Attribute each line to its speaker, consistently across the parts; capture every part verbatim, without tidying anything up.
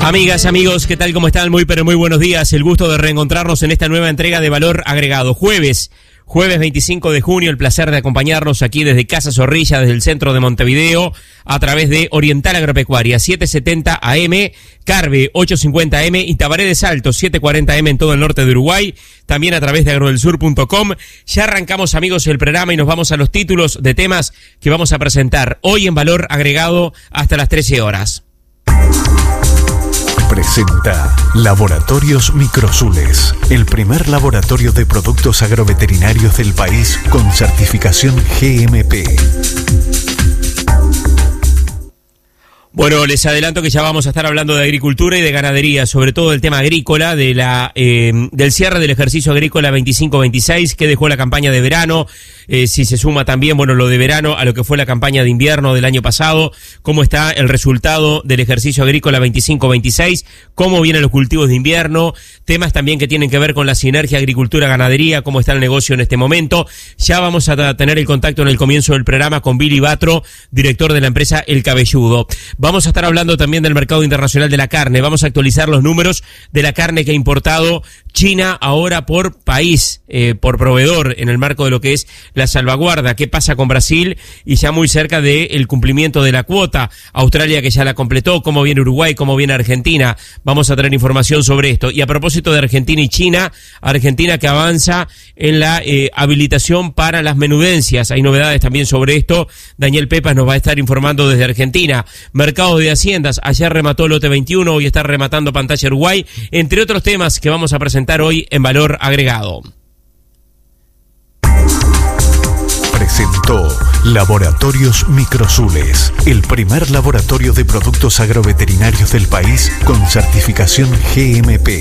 Speaker 1: Amigas, amigos, ¿qué tal? ¿Cómo están? Muy, pero muy buenos días. El gusto de reencontrarnos en esta nueva entrega de Valor Agregado. Jueves, jueves veinticinco de junio, el placer de acompañarnos aquí desde Casa Zorrilla, desde el centro de Montevideo, a través de Oriental Agropecuaria, setecientos setenta A M, Carve, ochocientos cincuenta A M y Tabaré de Salto, setecientos cuarenta A M en todo el norte de Uruguay, también a través de agrodelsur punto com. Ya arrancamos, amigos, el programa y nos vamos a los títulos de temas que vamos a presentar hoy en Valor Agregado hasta las trece horas.
Speaker 2: Presenta Laboratorios Microsules, el primer laboratorio de productos agroveterinarios del país con certificación G M P.
Speaker 1: Bueno, les adelanto que ya vamos a estar hablando de agricultura y de ganadería, sobre todo el tema agrícola, de la eh, del cierre del ejercicio agrícola veinticinco veintiséis, que dejó la campaña de verano, eh, si se suma también, bueno, lo de verano a lo que fue la campaña de invierno del año pasado, cómo está el resultado del ejercicio agrícola veinticinco veintiséis, cómo vienen los cultivos de invierno, temas también que tienen que ver con la sinergia agricultura-ganadería, cómo está el negocio en este momento. Ya vamos a tener el contacto en el comienzo del programa con Billy Batro, director de la empresa El Cabelludo. Vamos a estar hablando también del mercado internacional de la carne. Vamos a actualizar los números de la carne que ha importado China ahora por país, eh, por proveedor, en el marco de lo que es la salvaguarda. ¿Qué pasa con Brasil? Y ya muy cerca del cumplimiento de la cuota. Australia, que ya la completó. ¿Cómo viene Uruguay? ¿Cómo viene Argentina? Vamos a tener información sobre esto. Y a propósito de Argentina y China, Argentina que avanza en la eh, habilitación para las menudencias. Hay novedades también sobre esto. Daniel Pepas nos va a estar informando desde Argentina. Mercado de Haciendas, ayer remató lote veintiuno, hoy está rematando pantalla Uruguay, entre otros temas que vamos a presentar hoy en Valor Agregado.
Speaker 2: Presentó Laboratorios Microsules, el primer laboratorio de productos agroveterinarios del país con certificación G M P.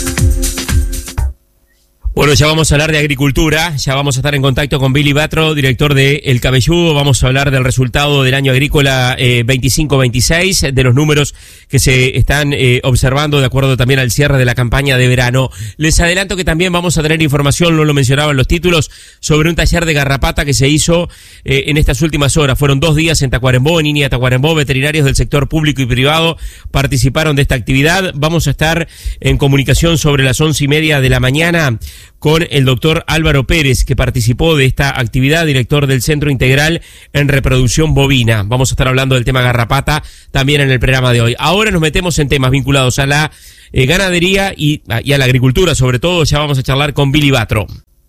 Speaker 1: Bueno, ya vamos a hablar de agricultura, ya vamos a estar en contacto con Billy Batro, director de El Cabelludo. Vamos a hablar del resultado del año agrícola eh, veinticinco veintiséis, de los números que se están eh, observando de acuerdo también al cierre de la campaña de verano. Les adelanto que también vamos a tener información, no lo mencionaban los títulos, sobre un taller de garrapata que se hizo eh, en estas últimas horas. Fueron dos días en Tacuarembó, en Inia, Tacuarembó. Veterinarios del sector público y privado participaron de esta actividad. Vamos a estar en comunicación sobre las once y media de la mañana con el doctor Álvaro Pérez, que participó de esta actividad, director del Centro Integral en Reproducción Bovina. Vamos a estar hablando del tema garrapata también en el programa de hoy. Ahora nos metemos en temas vinculados a la eh, ganadería y, y a la agricultura, sobre todo. Ya vamos a charlar con Billy Batro.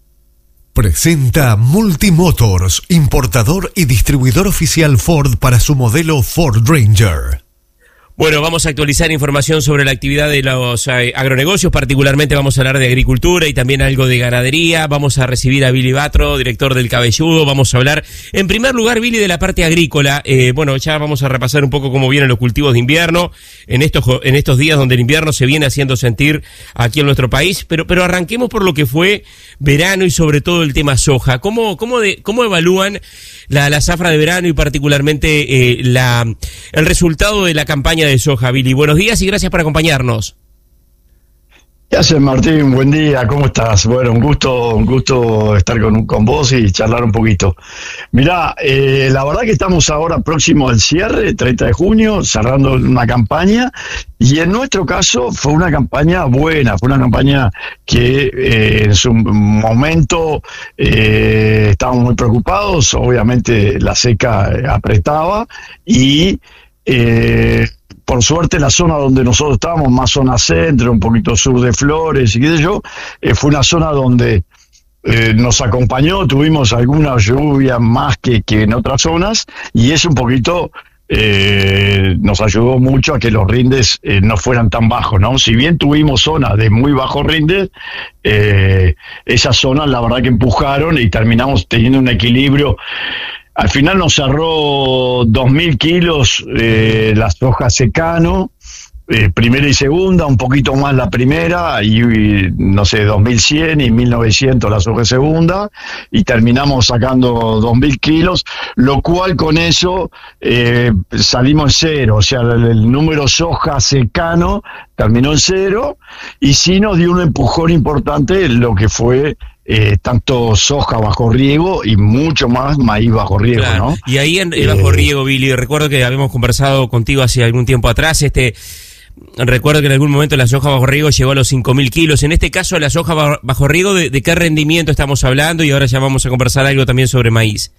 Speaker 2: Presenta Multimotors, importador y distribuidor oficial Ford para su modelo Ford Ranger.
Speaker 1: Bueno, vamos a actualizar información sobre la actividad de los eh, agronegocios, particularmente vamos a hablar de agricultura y también algo de ganadería. Vamos a recibir a Billy Batro, director del Cabelludo. Vamos a hablar, en primer lugar, Billy, de la parte agrícola. Eh, bueno, ya vamos a repasar un poco cómo vienen los cultivos de invierno en estos en estos días donde el invierno se viene haciendo sentir aquí en nuestro país. Pero pero arranquemos por lo que fue verano y sobre todo el tema soja. ¿Cómo cómo de, cómo evalúan la, la zafra de verano y particularmente eh, la el resultado de la campaña de soja, Billy? Buenos días y gracias por acompañarnos.
Speaker 3: ¿Qué haces, Martín? Buen día, ¿cómo estás? Bueno, un gusto, un gusto estar con, con vos y charlar un poquito. Mirá, eh, la verdad que estamos ahora próximo al cierre, treinta de junio, cerrando una campaña, y en nuestro caso fue una campaña buena, fue una campaña que eh, en su momento eh, estábamos muy preocupados, obviamente la seca apretaba y eh, por suerte la zona donde nosotros estábamos, más zona centro, un poquito sur de Flores y qué sé yo, eh, fue una zona donde eh, nos acompañó, tuvimos alguna lluvia más que, que en otras zonas, y eso un poquito eh, nos ayudó mucho a que los rindes eh, no fueran tan bajos, ¿no? Si bien tuvimos zonas de muy bajo rinde, eh, esas zonas la verdad que empujaron y terminamos teniendo un equilibrio. Al final nos cerró dos mil kilos eh, la soja secano, eh, primera y segunda, un poquito más la primera, y, y no sé, dos mil cien y mil novecientos la soja segunda, y terminamos sacando dos mil kilos, lo cual con eso eh, salimos en cero, o sea, el, el número soja secano terminó en cero, y sí nos dio un empujón importante lo que fue Eh, tanto soja bajo riego y mucho más maíz bajo riego, claro, ¿no?
Speaker 1: Y ahí en el bajo riego, Billy, recuerdo que habíamos conversado contigo hace algún tiempo atrás, este recuerdo que en algún momento la soja bajo riego llegó a los cinco mil kilos. En este caso, la soja bajo riego, ¿de, de qué rendimiento estamos hablando? Y ahora ya vamos a conversar algo también sobre maíz.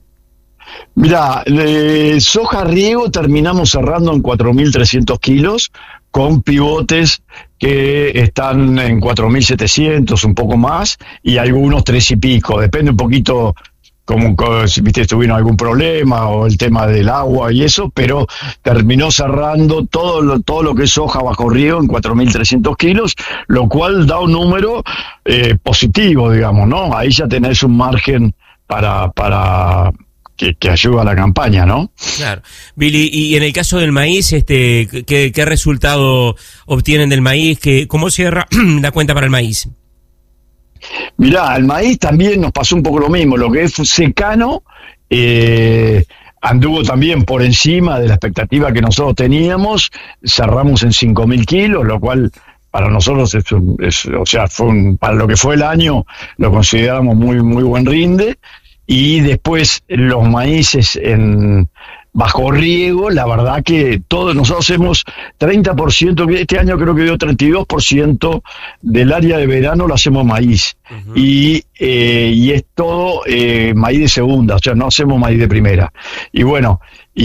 Speaker 3: Mirá, de soja riego terminamos cerrando en cuatro mil trescientos kilos, con pivotes que están en cuatro mil setecientos, un poco más, y algunos tres y pico, depende un poquito como, como si viste, tuvieron algún problema o el tema del agua y eso, pero terminó cerrando todo lo, todo lo que es soja bajo riego en cuatro mil trescientos kilos, lo cual da un número eh, positivo, digamos, ¿no? Ahí ya tenés un margen para... para Que, que ayuda a la campaña, ¿no?
Speaker 1: Claro. Billy, y en el caso del maíz, este, ¿qué, qué resultado obtienen del maíz? ¿Qué, ¿Cómo cierra la cuenta para el maíz?
Speaker 3: Mirá, el maíz también nos pasó un poco lo mismo. Lo que es secano eh, anduvo también por encima de la expectativa que nosotros teníamos. Cerramos en cinco mil kilos, lo cual para nosotros es, un, es o sea, fue un, para lo que fue el año lo consideramos muy, muy buen rinde. Y después los maíces en bajo riego, la verdad que todos nosotros hacemos treinta por ciento, este año creo que dio treinta y dos por ciento del área de verano lo hacemos maíz. Uh-huh. Y, eh, y es todo eh, maíz de segunda, o sea, no hacemos maíz de primera. Y bueno,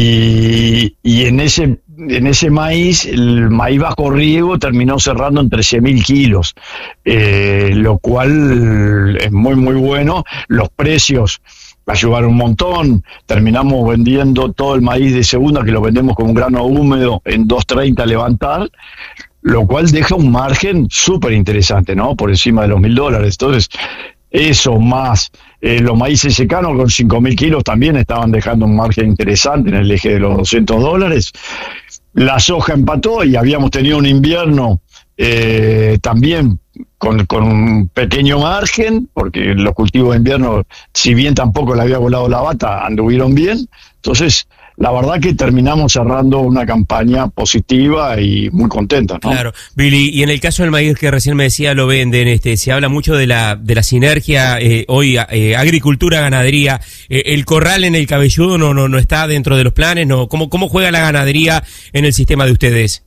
Speaker 3: y, y en ese en ese maíz, el maíz bajo riego terminó cerrando en trece mil kilos, eh, lo cual es muy, muy bueno. Los precios ayudaron un montón. Terminamos vendiendo todo el maíz de segunda, que lo vendemos con un grano húmedo en dos treinta a levantar, lo cual deja un margen súper interesante, ¿no? Por encima de los mil dólares. Entonces, eso más eh, los maíces secanos con cinco mil kilos también estaban dejando un margen interesante en el eje de los doscientos dólares. La soja empató y habíamos tenido un invierno eh, también con, con un pequeño margen, porque los cultivos de invierno, si bien tampoco le había volado la bata, anduvieron bien. Entonces, la verdad que terminamos cerrando una campaña positiva y muy contenta, ¿no?
Speaker 1: Claro, Billy, y en el caso del maíz que recién me decía lo venden, este, se habla mucho de la de la sinergia eh, hoy eh, agricultura ganadería. Eh, el corral en el Cabelludo no no no está dentro de los planes, no. ¿Cómo cómo juega la ganadería en el sistema de ustedes?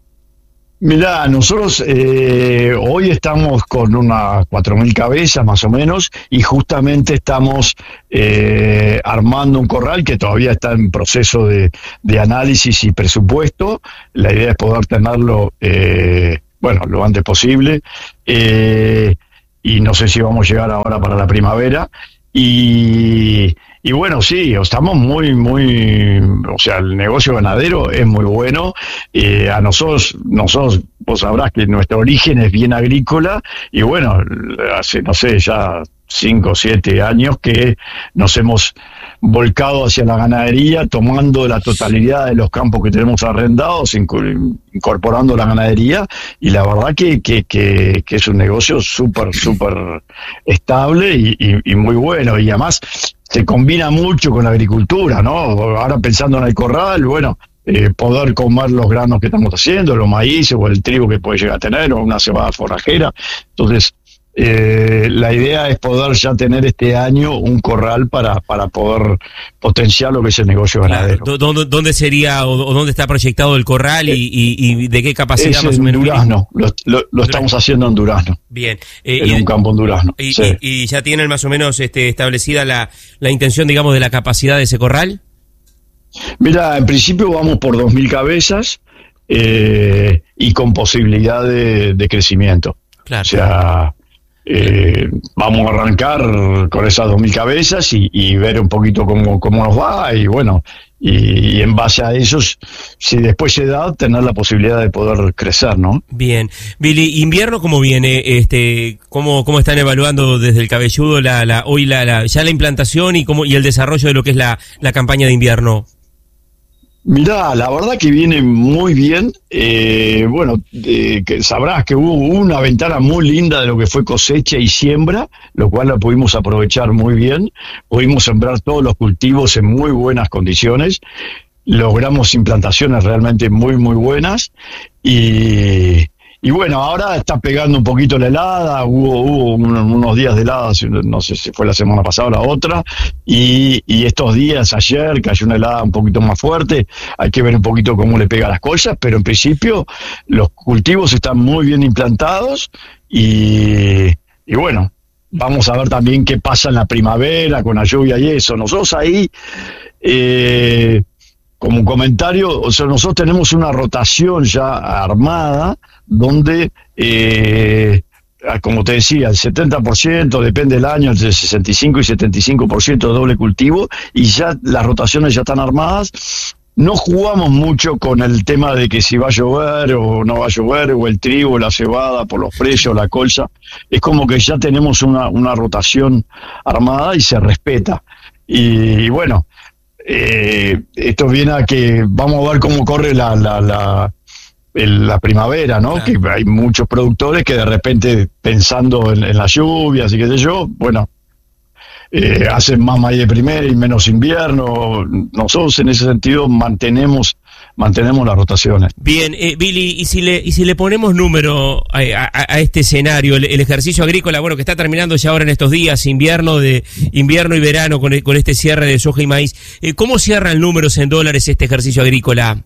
Speaker 3: Mirá, nosotros eh, hoy estamos con unas cuatro mil cabezas más o menos, y justamente estamos eh, armando un corral que todavía está en proceso de, de análisis y presupuesto. La idea es poder tenerlo, eh, bueno, lo antes posible, eh, y no sé si vamos a llegar ahora para la primavera. Y, y bueno, sí, estamos muy, muy, o sea, el negocio ganadero es muy bueno. Eh, a nosotros, nosotros, vos sabrás que nuestro origen es bien agrícola, y bueno, hace, no sé, ya cinco o siete años que nos hemos volcado hacia la ganadería, tomando la totalidad de los campos que tenemos arrendados, incorporando la ganadería, y la verdad que, que, que, que es un negocio súper, súper estable y, y, y muy bueno, y además se combina mucho con la agricultura, ¿no? Ahora pensando en el corral, bueno, eh, poder comer los granos que estamos haciendo, los maíces o el trigo que puede llegar a tener, o una cebada forrajera. Entonces, Eh, la idea es poder ya tener este año un corral para, para poder potenciar lo que es el negocio ganadero.
Speaker 1: Claro. ¿Dónde, ¿Dónde sería o, o dónde está proyectado el corral y, y, y de qué capacidad
Speaker 3: es
Speaker 1: más o menos?
Speaker 3: En Durazno, lo, lo, lo estamos haciendo en Durazno.
Speaker 1: Bien. Eh,
Speaker 3: en
Speaker 1: y,
Speaker 3: un campo en Durazno.
Speaker 1: Y,
Speaker 3: sí.
Speaker 1: y, y ya tienen más o menos este, establecida la, la intención, digamos, de la capacidad de ese corral.
Speaker 3: Mira, en principio vamos por dos mil cabezas eh, y con posibilidad de, de crecimiento.
Speaker 1: Claro.
Speaker 3: O sea, Eh, vamos a arrancar con esas dos mil cabezas y, y ver un poquito cómo, cómo nos va, y bueno, y, y en base a eso, si después se da, tener la posibilidad de poder crecer, ¿no?
Speaker 1: Bien. Billy, ¿invierno cómo viene? Este, ¿cómo, cómo están evaluando desde el Cabelludo la, la, hoy la, la, ya la implantación y cómo, y el desarrollo de lo que es la, la campaña de invierno?
Speaker 3: Mirá, la verdad que viene muy bien. Eh, bueno, eh, que sabrás que hubo una ventana muy linda de lo que fue cosecha y siembra, lo cual la pudimos aprovechar muy bien. Pudimos sembrar todos los cultivos en muy buenas condiciones. Logramos implantaciones realmente muy, muy buenas. Y, y bueno, ahora está pegando un poquito la helada, hubo, hubo unos días de helada, no sé si fue la semana pasada o la otra, y, y estos días, ayer, cayó una helada un poquito más fuerte, hay que ver un poquito cómo le pega a las cosas, pero en principio los cultivos están muy bien implantados, y, y bueno, vamos a ver también qué pasa en la primavera con la lluvia y eso. Nosotros ahí, eh, como un comentario, o sea, nosotros tenemos una rotación ya armada donde, eh, como te decía, el setenta por ciento, depende del año, entre sesenta y cinco y setenta y cinco por ciento de doble cultivo, y ya las rotaciones ya están armadas. No jugamos mucho con el tema de que si va a llover o no va a llover, o el trigo, la cebada, por los precios, la colza. Es como que ya tenemos una, una rotación armada y se respeta. Y, y bueno, eh, esto viene a que vamos a ver cómo corre la, la, la, el, la primavera, ¿no? Claro. Que hay muchos productores que de repente, pensando en, en las lluvias y qué sé yo, bueno, Eh, hacen más maíz de primera y menos invierno. Nosotros en ese sentido mantenemos mantenemos las rotaciones.
Speaker 1: Bien, eh, Billy, y si le y si le ponemos número a, a, a este escenario, el, el ejercicio agrícola, bueno, que está terminando ya ahora en estos días, invierno de invierno y verano con, con este cierre de soja y maíz, eh, ¿cómo cierran números en dólares este ejercicio agrícola?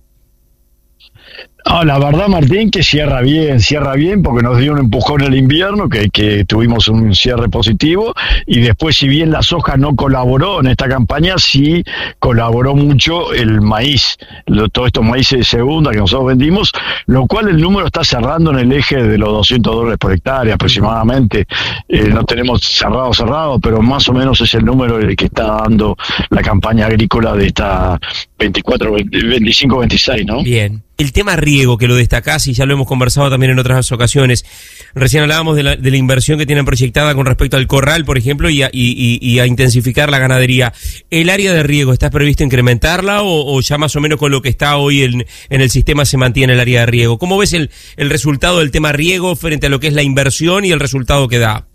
Speaker 3: Ah, la verdad, Martín, que cierra bien, cierra bien porque nos dio un empujón el invierno, que, que tuvimos un cierre positivo, y después, si bien la soja no colaboró en esta campaña, sí colaboró mucho el maíz, lo, todos estos maíces de segunda que nosotros vendimos, lo cual el número está cerrando en el eje de los doscientos dólares por hectárea aproximadamente. Eh, no tenemos cerrado, cerrado, pero más o menos es el número el que está dando la campaña agrícola de esta veinticuatro, veinticinco, veintiséis, ¿no?
Speaker 1: Bien. El tema riego, que lo destacás y ya lo hemos conversado también en otras ocasiones. Recién hablábamos de la, de la inversión que tienen proyectada con respecto al corral, por ejemplo, y a, y, y a intensificar la ganadería. ¿El área de riego está previsto incrementarla o, o ya más o menos con lo que está hoy en, en el sistema se mantiene el área de riego? ¿Cómo ves el, el resultado del tema riego frente a lo que es la inversión y el resultado que da?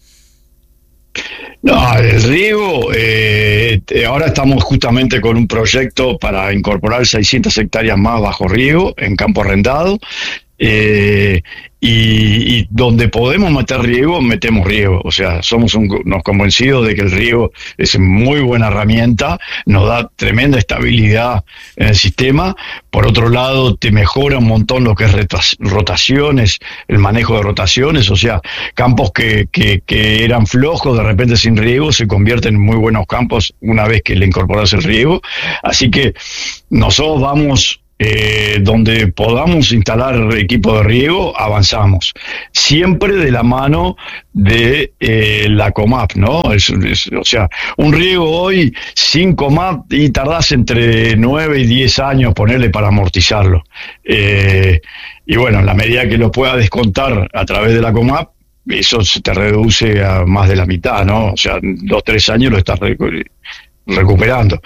Speaker 3: No, el riego, eh, ahora estamos justamente con un proyecto para incorporar seiscientas hectáreas más bajo riego en campo arrendado, eh, y, y donde podemos meter riego, metemos riego. O sea, somos un, nos convencidos de que el riego es muy buena herramienta, nos da tremenda estabilidad en el sistema. Por otro lado, te mejora un montón lo que es rotaciones, el manejo de rotaciones, o sea, campos que, que, que eran flojos, de repente sin riego, se convierten en muy buenos campos una vez que le incorporas el riego. Así que nosotros vamos... Eh, donde podamos instalar equipo de riego, avanzamos. Siempre de la mano de eh, la COMAP, ¿no? Es, es, o sea, un riego hoy sin COMAP y tardás entre nueve y diez años ponerle para amortizarlo. Eh, y bueno, en la medida que lo pueda descontar a través de la COMAP, eso se te reduce a más de la mitad, ¿no? O sea, dos, tres años lo estás recuperando.